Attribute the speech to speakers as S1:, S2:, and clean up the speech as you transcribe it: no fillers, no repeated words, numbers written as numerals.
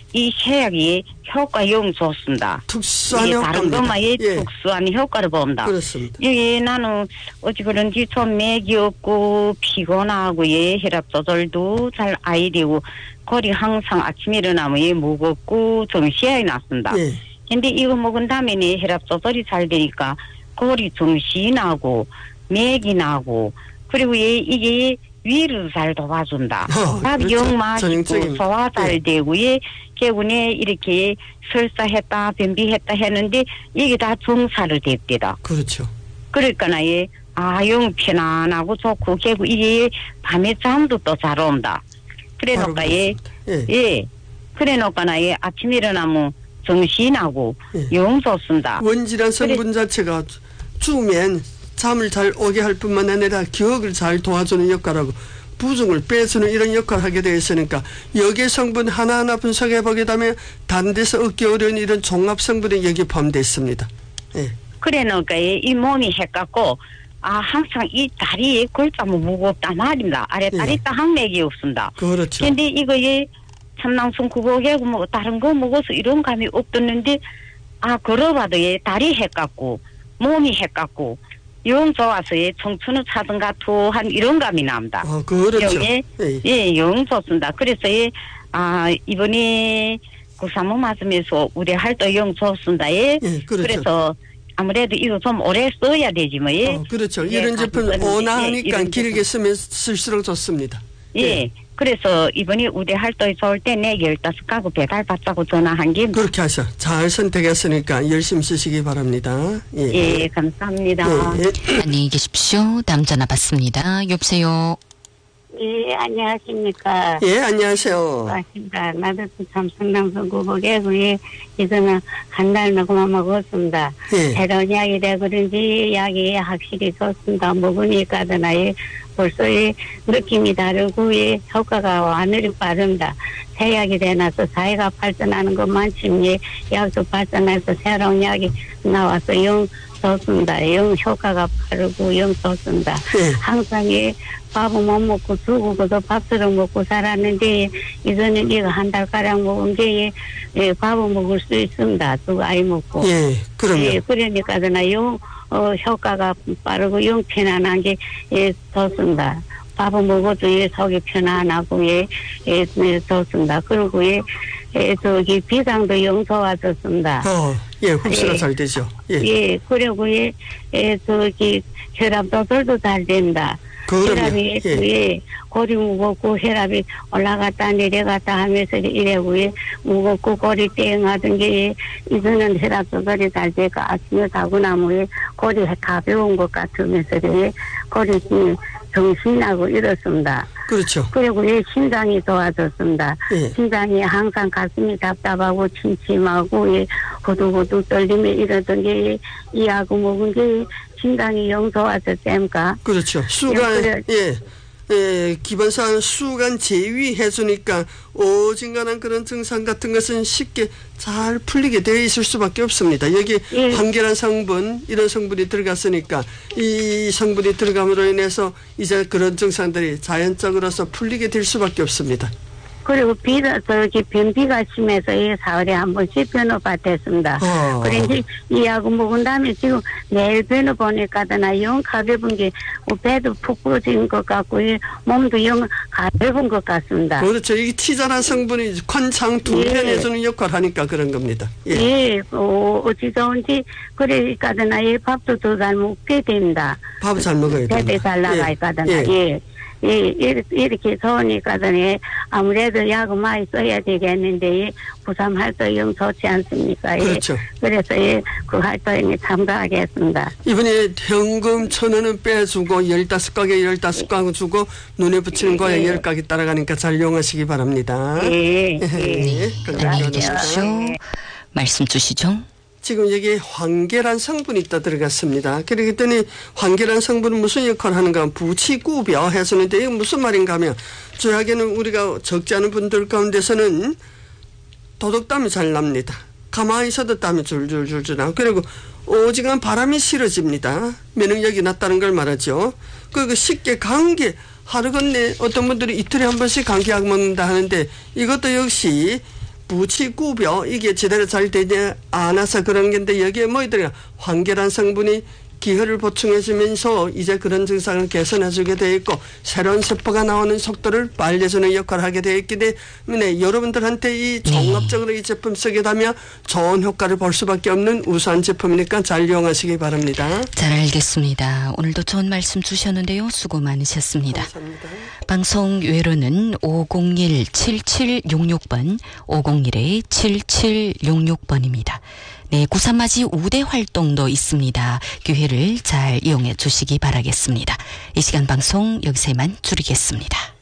S1: 이 세약이 효과 영 좋습니다.
S2: 특수한 효과입니다.
S1: 다른 것만의 특수한 효과를 봅니다.
S2: 그렇습니다.
S1: 여기 나는 어찌 그런지 좀 맥이 없고 피곤하고 혈압 조절도 잘 아이리고 거리 항상 아침에 일어나면 무겁고 좀 시야에 났습니다. 근데 이거 먹은 다음에 혈압 조절이 잘 되니까 거리 정신이 나고 맥이 나고 그리고 이게 위를 잘 도와준다. 밥 영 맛있고 소화 잘 되고 개군에 이렇게 설사했다 변비했다 했는데 이게 다 정사를 됐대다.
S2: 그렇죠.
S1: 그러니까 영 편안하고 좋고 개구 이게 밤에 잠도 또 잘 온다. 그래놓까 그래놓까 아침에 일어나면 정신이 나고 영 좋습니다.
S2: 원질환 성분 자체가 주면 잠을 잘 오게 할 뿐만 아니라 기억을 잘 도와주는 역할하고 부종을 빼주는 이런 역할을 하게 되어 있으니까 여기에 성분 하나하나 분석해 보게 되면 다른 데서 얻기 어려운 이런 종합 성분이 여기에 포함되어 있습니다.
S1: 그래놓으니까 이 몸이 해갖고 항상 이 다리에 골짜면 무겁다 말입니다. 아래 다리 딱 항맥이 없습니다.
S2: 그렇죠.
S1: 근데 이거에 참낭순 구곡하고 뭐 다른 거 먹어서 이런 감이 없었는데 걸어봐도 다리 해갖고 몸이 해갖고 영 좋아서 청춘을 찾은가 투한 이런 감이 납니다.
S2: 그렇죠.
S1: 영 좋습니다. 그래서 이번에 구사모 맞으면서 우리 할도 영 좋습니다.
S2: 그렇죠.
S1: 그래서 아무래도 이거 좀 오래 써야 되지 뭐.
S2: 그렇죠. 이런 제품 온화하니까 길게 쓰면 쓸수록 좋습니다.
S1: 그래서 이번에 우리 할도 좋을 때 내 15가구 배달 받자고 전화한 게
S2: 그렇게 하셔. 잘 선택했으니까 열심히 쓰시기 바랍니다.
S1: 감사합니다.
S3: 안녕히 계십시오. 다음 전화 받습니다. 여보세요.
S1: 안녕하십니까.
S2: 안녕하세요.
S1: 맞습니다. 나도 참 상당수 구복이고 이거는 한 달 먹으면 먹었습니다. 새로운 약이 돼 그런지 약이 확실히 좋습니다. 먹으니까도 벌써 느낌이 다르고 효과가 하늘이 빠릅니다. 새 약이 돼놔서 사회가 발전하는 것만큼 약도 발전해서 새로운 약이 나와서 영 좋습니다. 영 효과가 빠르고 영 좋습니다. 항상 밥은 못 먹고 죽어도 밥처럼 먹고 살았는데 이제는 이거 한 달가량 먹은 게 밥은 먹을 수 있습니다. 두 아이 먹고.
S2: 그럼요.
S1: 그러니까 영 효과가 빠르고 영 편안한 게 좋습니다. 밥은 먹어도 속이 편안하고 좋습니다. 그리고 저기 비상도 영 좋아졌습니다.
S2: 흡수가 잘 되죠.
S1: 그리고 저기 혈압 조절도 잘 된다. 혈압이 골이 무겁고 혈압이 올라갔다 내려갔다 하면서 이래고 무겁고 골이 땡하던 게 이제는 혈압 조절이 잘 되고 아침에 자고 나면 골이 가벼운 것 같으면서 골이 정신이 나고 이렇습니다.
S2: 그렇죠.
S1: 그리고 심장이 좋아졌습니다. 심장이 항상 가슴이 답답하고 침침하고 후두후두 떨리며 이러던 게 이하고 먹은 게 심장이 영 좋아졌습니까?
S2: 그렇죠. 수간 기본상 수간 제위해 주니까 오진간한 그런 증상 같은 것은 쉽게 잘 풀리게 되어 있을 수밖에 없습니다. 여기 황계란 성분 이런 성분이 들어갔으니까 이 성분이 들어감으로 인해서 이제 그런 증상들이 자연적으로서 풀리게 될 수밖에 없습니다.
S1: 그리고 변비가 심해서 4월에 한 번씩 변호 받았습니다. 그런데 이 약을 먹은 다음에 지금 매일 변호 보니까 영 가벼운 게 배도 푹 부러진 것 같고 몸도 영 가벼운 것 같습니다.
S2: 그렇죠. 이게 티자란 성분이 관창 둔변해주는 역할을 하니까 그런 겁니다.
S1: 어찌 좋은지 그러니까 밥도 더 잘 먹게 됩니다.
S2: 밥을 잘 먹어야 됩니다.
S1: 배도 잘 나가니까 이렇게 좋으니까 아무래도 약을 많이 써야 되겠는데 부산 활동이 영 좋지 않습니까?
S2: 그렇죠.
S1: 그래서 그 활동에 참가하겠습니다.
S2: 이번에 현금 1,000원은 빼주고 15가게 15가구 주고 눈에 붙이는 거에 10가게 따라가니까 잘 이용하시기 바랍니다.
S3: 안녕히 계십시오. 말씀 주시죠.
S2: 지금 여기 황계란 성분이 있다 들어갔습니다. 그랬더니 황계란 성분은 무슨 역할을 하는가 부치구벼 해서는데 이게 무슨 말인가 하면 저에게는 우리가 적지 않은 분들 가운데서는 도덕땀이 잘 납니다. 가만히 있어도 땀이 줄줄줄줄 나고 그리고 오직한 바람이 싫어집니다. 면역력이 낮다는 걸 말하죠. 그리고 쉽게 감기 하루 건네 어떤 분들이 이틀에 한 번씩 감기약 먹는다 하는데 이것도 역시 부치구벼 이게 제대로 잘 되지 않아서 그런 건데 여기에 뭐이더라 황계란 성분이 기혈을 보충해주면서 이제 그런 증상을 개선해주게 되어 있고 새로운 세포가 나오는 속도를 빨리 해주는 역할을 하게 되어 있기 때문에 여러분들한테 이 종합적으로 이 제품 쓰게 되면 좋은 효과를 볼 수밖에 없는 우수한 제품이니까 잘 이용하시기 바랍니다.
S3: 잘 알겠습니다. 오늘도 좋은 말씀 주셨는데요. 수고 많으셨습니다.
S2: 감사합니다.
S3: 방송 외로는 501-7766번 501-7766번입니다. 네, 구산맞이 우대 활동도 있습니다. 기회를 잘 이용해 주시기 바라겠습니다. 이 시간 방송 여기서 이만 줄이겠습니다.